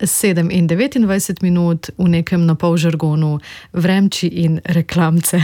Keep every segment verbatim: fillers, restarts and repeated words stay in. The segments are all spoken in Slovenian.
sedem in devetindvajset minut v nekem napol žargonu vremči in reklamce.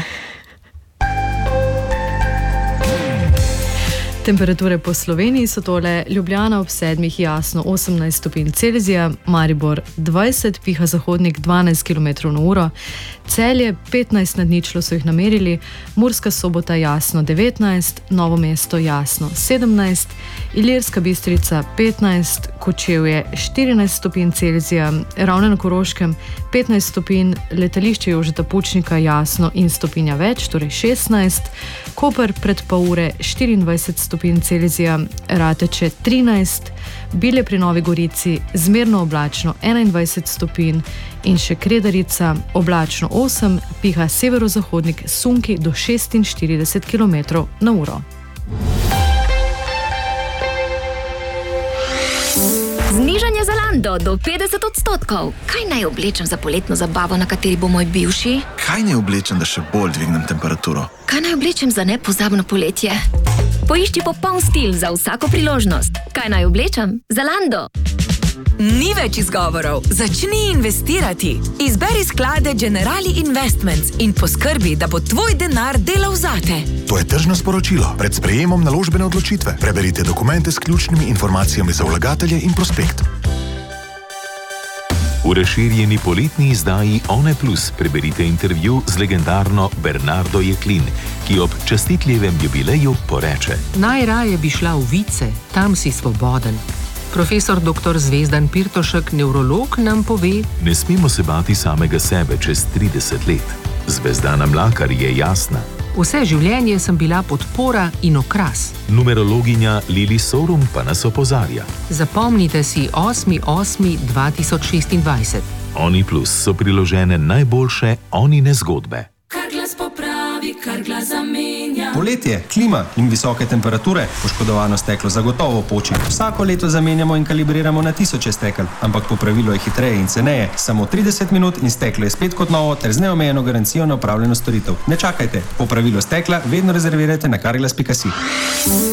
Temperature po Sloveniji so tole: Ljubljana ob sedmih jasno osemnajst stopinj Celzija, Maribor dvajset, piha zahodnik dvanajst kilometrov na uro, Celje petnajst nad ničlo so jih namerili, Murska Sobota jasno devetnajst, Novo mesto jasno sedemnajst, Ilirska Bistrica petnajst, Kočevje štirinajst stopinj Celzija, Ravne na Koroškem petnajst stopinj, Letališče Jožeta Pučnika jasno in stopinja več, torej šestnajst, Koper pred pol ure štiriindvajset stopinj Celzija, Rateče trinajst, Bilje pri Novi Gorici zmerno oblačno enaindvajset stopinj in še Kredarica oblačno osem, piha severozahodnik sunki do šestinštirideset kilometrov na uro. Znižanje Zalando do petdeset odstotkov. Kaj naj oblečem za poletno zabavo, na kateri bo moj bivši? Kaj naj oblečem, da še bolj dvignem temperaturo? Kaj naj oblečem za nepozabno poletje? Poišči popoln stil za vsako priložnost. Kaj naj oblečem? Zalando. Ni več izgovorov. Začni investirati. Izberi sklade Generali Investments in poskrbi, da bo tvoj denar delal zate. To je tržno sporočilo. Pred sprejemom naložbene odločitve. Preberite dokumente s ključnimi informacijami za vlagatelje in prospekt. V razširjeni poletni izdaji One Plus preberite intervju z legendarno Bernardo Jeklin, ki ob častitljivem jubileju poreče: Najraje bi šla v Vice, tam si svoboden. Profesor doktor Zvezdan Pirtošek, nevrolog, nam pove: ne smemo se bati samega sebe čez trideset let. Zvezdana Mlakar je jasna. Vse življenje sem bila podpora in okras. Numerologinja Lili Sorum pa nas opozarja: zapomnite si osmi osmi dva tisoč šestindvajset. Oni Plus so priložene najboljše Onine zgodbe. Kar glas popravi, kar glas zamenja. Poletje, klima in visoke temperature. Poškodovano steklo zagotovo poči. Vsako leto zamenjamo in kalibriramo na tisoče stekel, ampak popravilo je hitreje in ceneje. Samo trideset minut in steklo je spet kot novo ter z neomejeno garancijo na opravljeno storitev. Ne čakajte, popravilo stekla vedno rezervirajte na carglass pika si.